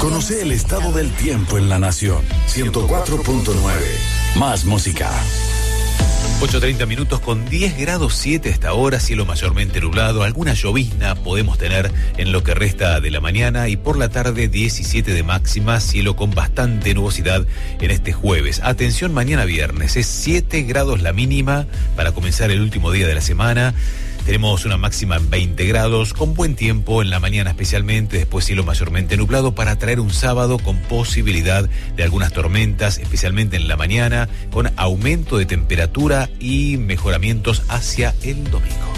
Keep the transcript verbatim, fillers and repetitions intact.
Conoce el estado del tiempo en la nación. ciento cuatro punto nueve. Más música. ocho treinta minutos con diez grados siete hasta ahora, cielo mayormente nublado, alguna llovizna podemos tener en lo que resta de la mañana y por la tarde diecisiete de máxima, cielo con bastante nubosidad en este jueves. Atención, mañana viernes, es siete grados la mínima para comenzar el último día de la semana. Tenemos una máxima en veinte grados, con buen tiempo en la mañana especialmente, después cielo mayormente nublado para traer un sábado con posibilidad de algunas tormentas, especialmente en la mañana, con aumento de temperatura y mejoramientos hacia el domingo.